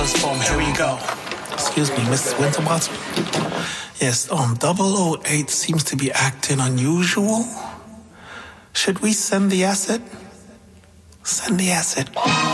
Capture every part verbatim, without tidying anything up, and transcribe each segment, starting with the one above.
transform. Here we go. Excuse me, Missus Winterbottom. Yes, um, double oh eight seems to be acting unusual. Should we send the acid? Send the acid.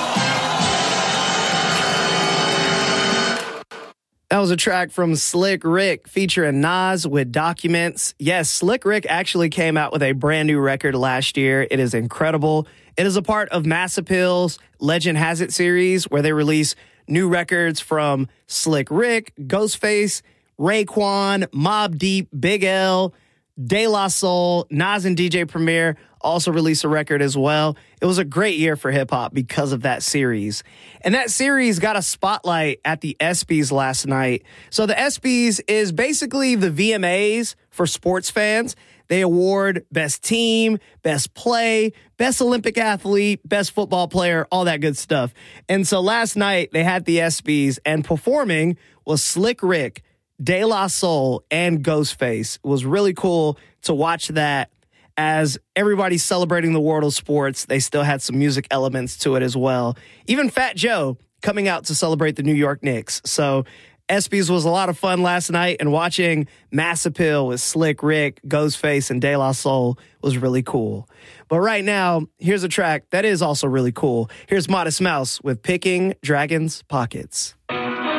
That was a track from Slick Rick featuring Nas with Documents. Yes, Slick Rick actually came out with a brand new record last year. It is incredible. It is a part of Mass Appeal's Legend Has It series where they release new records from Slick Rick, Ghostface, Raekwon, Mobb Deep, Big L, De La Soul, Nas and D J Premier also released a record as well. It was a great year for hip-hop because of that series. And that series got a spotlight at the ESPYs last night. So the ESPYs is basically the V M As for sports fans. They award best team, best play, best Olympic athlete, best football player, all that good stuff. And so last night they had the ESPYs, and performing was Slick Rick, De La Soul, and Ghostface. It was really cool to watch that. As everybody's celebrating the world of sports, they still had some music elements to it as well. Even Fat Joe coming out to celebrate the New York Knicks. So ESPYs was a lot of fun last night, and watching Mass Appeal with Slick Rick, Ghostface, and De La Soul was really cool. But right now, here's a track that is also really cool. Here's Modest Mouse with Picking Dragons' Pockets.